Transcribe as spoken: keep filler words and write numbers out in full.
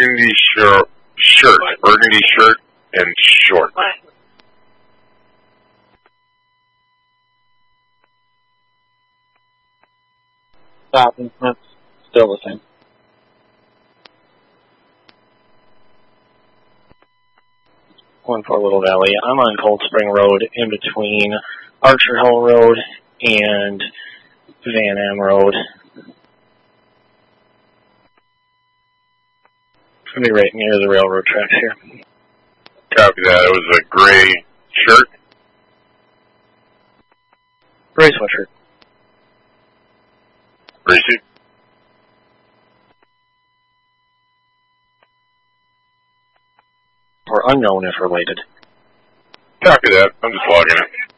burgundy shirt, shirt, burgundy shirt, and short. Stop. That's still the same. One for Little Valley. I'm on Cold Spring Road in between Archer Hill Road and Van Am Road. It's going to be right near the railroad tracks here. Copy that. It was a gray shirt. Gray sweatshirt. Gray suit. Or unknown if related. Copy that. I'm just logging it.